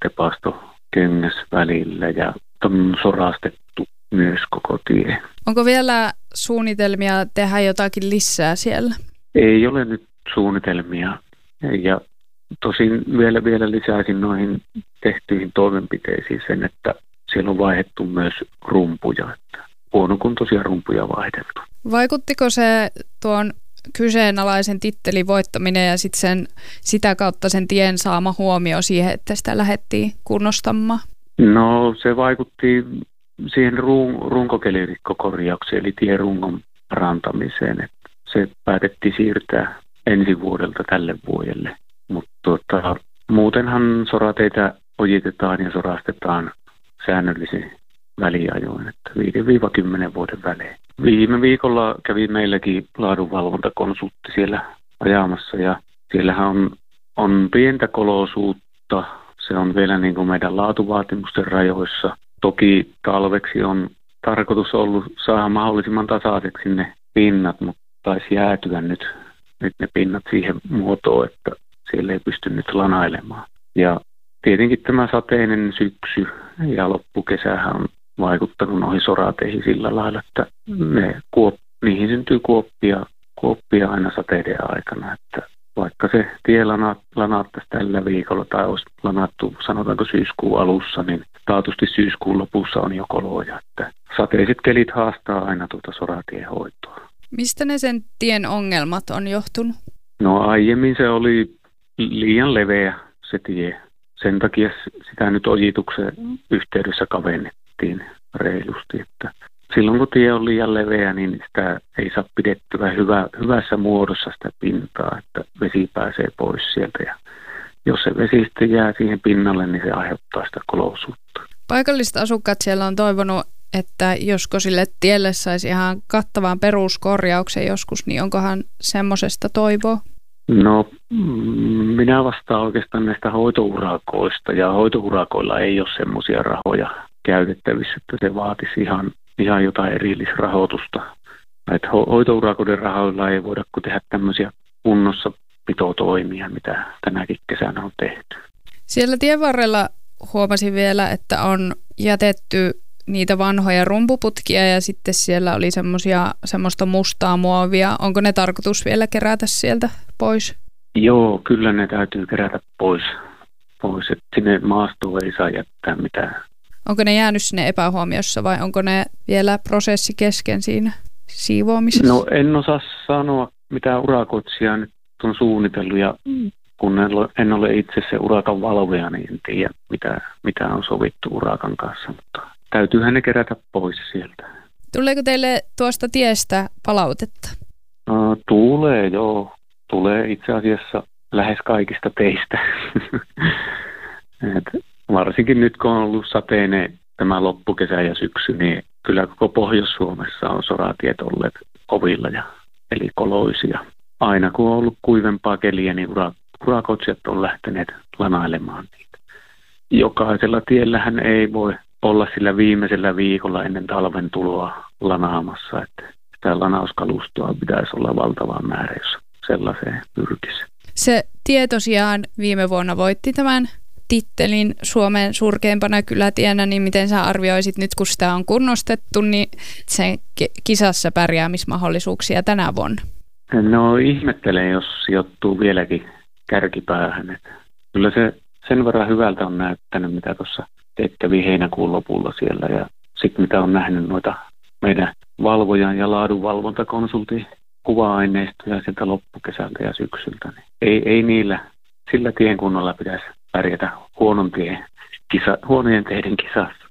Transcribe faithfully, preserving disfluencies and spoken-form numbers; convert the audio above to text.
tepasto kengäs välillä ja on sorastettu myös koko tie. Onko vielä suunnitelmia tehdä jotakin lisää siellä? Ei ole nyt suunnitelmia ja tosin vielä, vielä lisäisin noihin tehtyihin toimenpiteisiin sen, että siellä on vaihdettu myös rumpuja, että huonokuntoisia rumpuja vaihdettu. Vaikuttiko se tuon kyseenalaisen tittelin voittaminen ja sit sen, sitä kautta sen tien saama huomio siihen, että sitä lähdettiin kunnostamaan? No se vaikutti siihen run, runkokelirikkokorjaukseen eli tierungon parantamiseen. Että se päätettiin siirtää ensi vuodelta tälle vuodelle. Mutta tuota, muutenhan sorateitä ojitetaan ja sorastetaan säännöllisin väliajoin, että viidestä kymmeneen vuoden välein. Viime viikolla kävi meilläkin laadunvalvontakonsultti siellä ajamassa ja siellähän on, on pientä kolosuutta. Se on vielä niin kuin meidän laatuvaatimusten rajoissa. Toki talveksi on tarkoitus ollut saada mahdollisimman tasaiseksi ne pinnat, mutta taisi jäätyä nyt, nyt ne pinnat siihen muotoon, että siellä ei pysty nyt lanailemaan. Ja tietenkin tämä sateinen syksy ja loppukesähän on vaikuttanut noihin sorateihin sillä lailla, että ne kuop, niihin syntyy kuoppia, kuoppia aina sateiden aikana. Että vaikka se tie lanaattaisi tällä viikolla tai olisi lanattu sanotaanko syyskuun alussa, niin taatusti syyskuun lopussa on jo koloja. Että sateiset kelit haastaa aina tuota soratien hoitoa. Mistä ne sen tien ongelmat on johtunut? No aiemmin se oli liian leveä se tie. Sen takia sitä nyt ojituksen yhteydessä kavennettiin reilusti. Että silloin kun tie on liian leveä, niin sitä ei saa pidettyä hyvä, hyvässä muodossa sitä pintaa, että vesi pääsee pois sieltä. Ja jos se vesi sitten jää siihen pinnalle, niin se aiheuttaa sitä kolosuutta. Paikalliset asukkaat siellä on toivonut, että josko sille tielle saisi ihan kattavan peruskorjauksen joskus, niin onkohan semmoisesta toivoa? No, minä vastaan oikeastaan näistä hoitourakoista, ja hoitourakoilla ei ole semmoisia rahoja käytettävissä, että se vaatisi ihan, ihan jotain erillisrahoitusta. Että ho- hoitourakoiden rahoilla ei voida tehdä tämmöisiä kunnossapitotoimia, mitä tänäkin kesänä on tehty. Siellä tien varrella huomasin vielä, että on jätetty niitä vanhoja rumpuputkia ja sitten siellä oli semmosia, semmoista mustaa muovia. Onko ne tarkoitus vielä kerätä sieltä pois? Joo, kyllä ne täytyy kerätä pois. pois. Että sinne maastoon ei saa jättää mitään. Onko ne jäänyt sinne epähuomiossa vai onko ne vielä prosessi kesken siinä siivoamisessa? No en osaa sanoa, mitä urakoitsija nyt on suunnitellut ja kun en ole itse se urakan valvoja, niin en tiedä mitä, mitä on sovittu urakan kanssa, mutta täytyyhän ne kerätä pois sieltä. Tuleeko teille tuosta tiestä palautetta? No, tulee, joo. Tulee itse asiassa lähes kaikista teistä. Et varsinkin nyt, kun on ollut sateinen tämä loppukesä ja syksy, niin kyllä koko Pohjois-Suomessa on soratiet olleet kovilla ja eli koloisia. Aina kun on ollut kuivempaa keliä, niin urakoitsijat on lähteneet lanailemaan niitä. Jokaisella tiellähän ei voi olla sillä viimeisellä viikolla ennen talven tuloa lanaamassa, että sitä lanauskalustoa pitäisi olla valtava määrä, jos sellaiseen pyrkisi. Se tie tosiaan viime vuonna voitti tämän tittelin Suomen surkeimpana kylätienä, niin miten sä arvioisit nyt, kun sitä on kunnostettu, niin sen kisassa pärjäämismahdollisuuksia tänä vuonna? No ihmettelen, jos sijoittuu vieläkin kärkipäähän. Että kyllä se sen verran hyvältä on näyttänyt, mitä tuossa kävi heinäkuun lopulla siellä ja sitten mitä on nähnyt noita meidän valvojan ja laadunvalvontakonsultin kuva-aineistoja sieltä loppukesältä ja syksyltä. Niin ei, ei niillä, sillä tien kunnolla pitäisi pärjätä huonon tien, kisa, huonojen teiden kisassa.